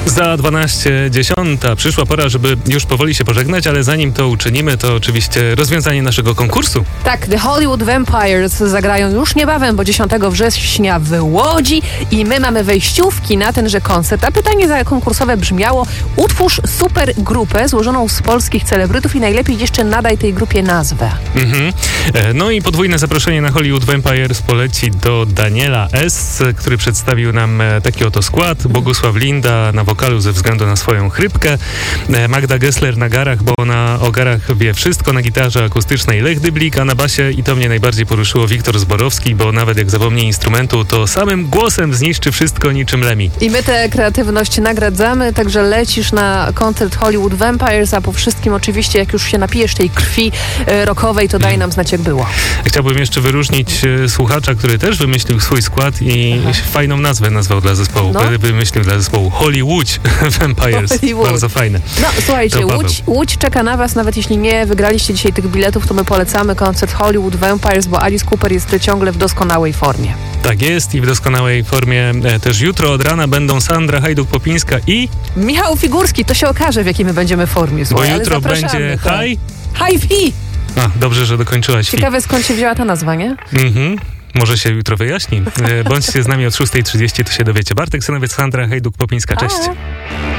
Za 12:10 przyszła pora, żeby już powoli się pożegnać, ale zanim to uczynimy, to oczywiście rozwiązanie naszego konkursu. Tak, The Hollywood Vampires zagrają już niebawem, bo 10 września w Łodzi i my mamy wejściówki na tenże koncert. A pytanie konkursowe brzmiało: utwórz super grupę złożoną z polskich celebrytów i najlepiej jeszcze nadaj tej grupie nazwę. No i podwójne zaproszenie na Hollywood Vampires poleci do Daniela S., który przedstawił nam taki oto skład. Bogusław Linda na wokalu ze względu na swoją chrypkę, Magda Gessler na garach, bo ona o garach wie wszystko, na gitarze akustycznej Lech Dyblik, a na basie, i to mnie najbardziej poruszyło, Wiktor Zborowski, bo nawet jak zapomni instrumentu, to samym głosem zniszczy wszystko niczym Lemmy. I my tę kreatywność nagradzamy, także lecisz na koncert Hollywood Vampires, a po wszystkim oczywiście, jak już się napijesz tej krwi rockowej, to daj nam znać, jak było. Chciałbym jeszcze wyróżnić słuchacza, który też wymyślił swój skład i fajną nazwę nazwał dla zespołu. Wymyślił dla zespołu Hollywood Vampires. Hollywood. Bardzo fajne. No słuchajcie, Łódź czeka na was, nawet jeśli nie wygraliście dzisiaj tych biletów, to my polecamy koncert Hollywood Vampires, bo Alice Cooper jest ciągle w doskonałej formie. Tak jest i w doskonałej formie też jutro od rana będą Sandra Hajduk-Popińska i Michał Figurski. To się okaże, w jakiej my będziemy formie. Słuchaj, bo jutro będzie Hi-Fi. Dobrze, że dokończyłaś. Ciekawe, skąd się wzięła ta nazwa, nie? Może się jutro wyjaśni. Bądźcie z nami od 6:30, to się dowiecie. Bartek Synowiec, Sandra Hajduk-Popińska. Cześć.